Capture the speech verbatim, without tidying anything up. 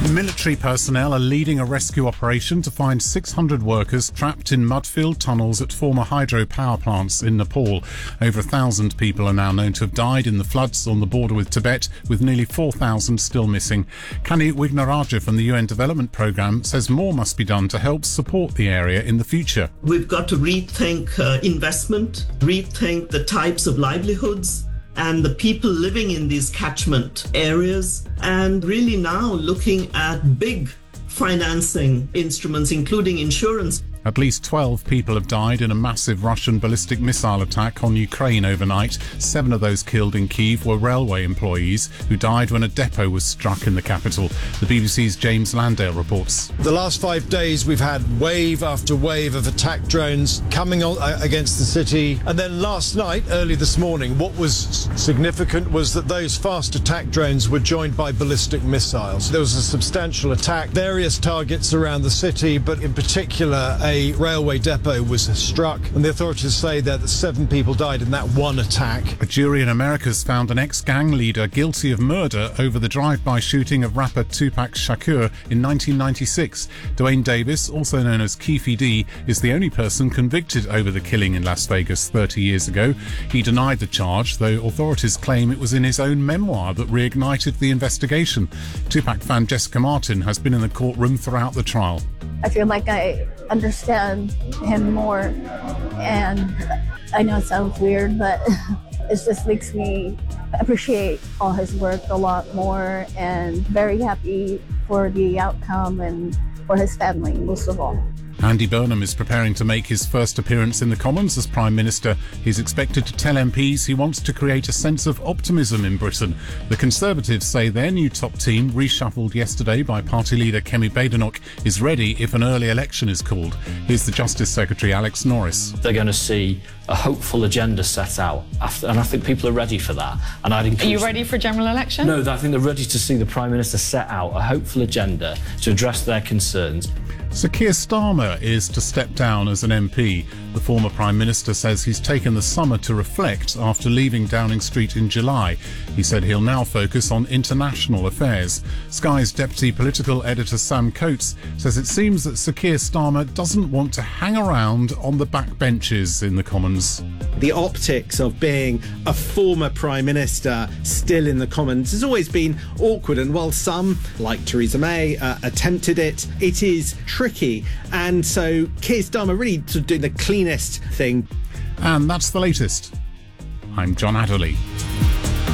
Military personnel are leading a rescue operation to find six hundred workers trapped in mud-filled tunnels at former hydropower plants in Nepal. Over a thousand people are now known to have died in the floods on the border with Tibet, with nearly four thousand still missing. Kani Wignaraja from the U N Development Programme says more must be done to help support the area in the future. We've got to rethink uh, investment, rethink the types of livelihoods and the people living in these catchment areas, and really now looking at big financing instruments, including insurance. At least twelve people have died in a massive Russian ballistic missile attack on Ukraine overnight. Seven of those killed in Kyiv were railway employees who died when a depot was struck in the capital. The B B C's James Landale reports. The last five days we've had wave after wave of attack drones coming on, uh, against the city. And then last night, early this morning, what was significant was that those fast attack drones were joined by ballistic missiles. There was a substantial attack, various targets around the city, but in particular a railway depot was struck, and the authorities say that seven people died in that one attack. A jury in America's found an ex-gang leader guilty of murder over the drive-by shooting of rapper Tupac Shakur in nineteen ninety-six. Dwayne Davis, also known as Keefe D, is the only person convicted over the killing in Las Vegas thirty years ago. He denied the charge, though authorities claim it was in his own memoir that reignited the investigation. Tupac fan Jessica Martin has been in the courtroom throughout the trial. I feel like I understand him more, and I know it sounds weird, but it just makes me appreciate all his work a lot more, and very happy for the outcome and for his family, most of all. Andy Burnham is preparing to make his first appearance in the Commons as Prime Minister. He's expected to tell M Ps he wants to create a sense of optimism in Britain. The Conservatives say their new top team, reshuffled yesterday by party leader Kemi Badenoch, is ready if an early election is called. Here's the Justice Secretary Alex Norris. They're going to see a hopeful agenda set out, after, and I think people are ready for that. And I'd encourage Are you ready for general election? No, I think they're ready to see the Prime Minister set out a hopeful agenda to address their concerns. Sir Keir Starmer is to step down as an M P. The former Prime Minister says he's taken the summer to reflect after leaving Downing Street in July. He said he'll now focus on international affairs. Sky's deputy political editor Sam Coates says it seems that Sir Keir Starmer doesn't want to hang around on the back benches in the Commons. The optics of being a former Prime Minister still in the Commons has always been awkward, and while some, like Theresa May, uh, attempted it, it is tricky. And so Keir Starmer really sort of doing the cleanest thing. And that's the latest. I'm John Adderley.